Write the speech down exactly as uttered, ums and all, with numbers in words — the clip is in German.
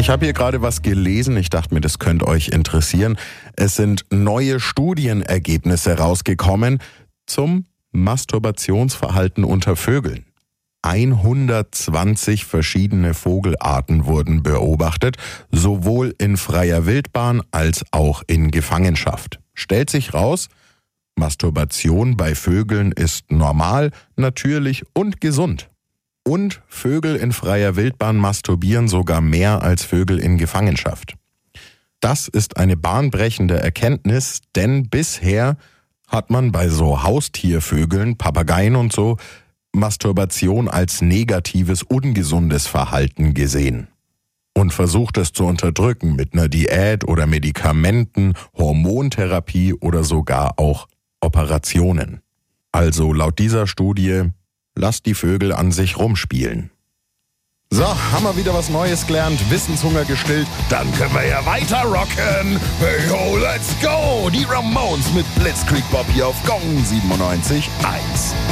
Ich habe hier gerade was gelesen, ich dachte mir, das könnte euch interessieren. Es sind neue Studienergebnisse rausgekommen zum Masturbationsverhalten unter Vögeln. hundertzwanzig verschiedene Vogelarten wurden beobachtet, sowohl in freier Wildbahn als auch in Gefangenschaft. Stellt sich raus, Masturbation bei Vögeln ist normal, natürlich und gesund. Und Vögel in freier Wildbahn masturbieren sogar mehr als Vögel in Gefangenschaft. Das ist eine bahnbrechende Erkenntnis, denn bisher hat man bei so Haustiervögeln, Papageien und so, Masturbation als negatives, ungesundes Verhalten gesehen. Und versucht es zu unterdrücken mit einer Diät oder Medikamenten, Hormontherapie oder sogar auch Operationen. Also laut dieser Studie, lasst die Vögel an sich rumspielen. So, haben wir wieder was Neues gelernt, Wissenshunger gestillt, dann können wir ja weiter rocken. Hey ho, let's go! Die Ramones mit Blitzkrieg Bob hier auf Gong siebenundneunzig Komma eins.